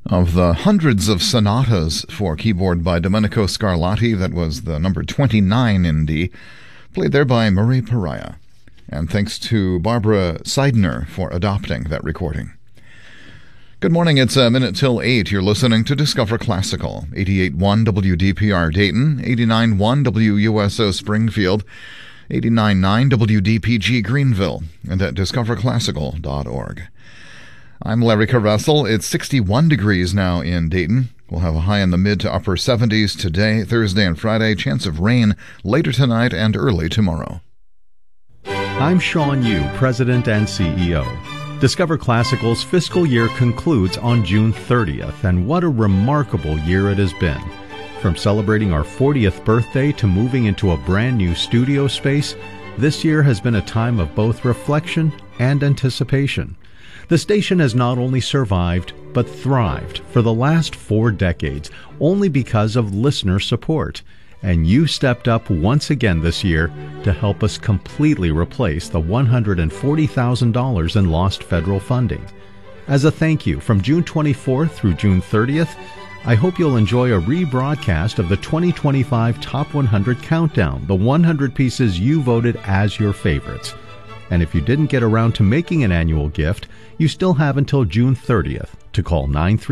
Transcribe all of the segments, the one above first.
Of the hundreds of sonatas for keyboard by Domenico Scarlatti, that was the number 29 in D, played there by Murray Pariah. And thanks to Barbara Seidner for adopting that recording. Good morning, it's a minute till 8. You're listening to Discover Classical, 88.1 WDPR Dayton, 89.1 WUSO Springfield, 89.9 WDPG Greenville, and at discoverclassical.org. I'm Larry Caressel. It's 61 degrees now in Dayton. We'll have a high in the mid to upper 70s today, Thursday and Friday. Chance of rain later tonight and early tomorrow. I'm Sean Yu, President and CEO. Discover Classical's fiscal year concludes on June 30th, and what a remarkable year it has been. From celebrating our 40th birthday to moving into a brand new studio space, this year has been a time of both reflection and anticipation. The station has not only survived, but thrived for the last 4 decades, only because of listener support. And you stepped up once again this year to help us completely replace the $140,000 in lost federal funding. As a thank you, from June 24th through June 30th, I hope you'll enjoy a rebroadcast of the 2025 Top 100 Countdown, the 100 pieces you voted as your favorites. And if you didn't get around to making an annual gift, you still have until June 30th to call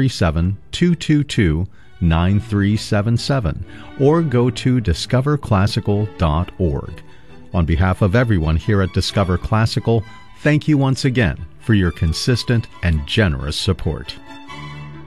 937-222-9377 or go to discoverclassical.org. On behalf of everyone here at Discover Classical, thank you once again for your consistent and generous support.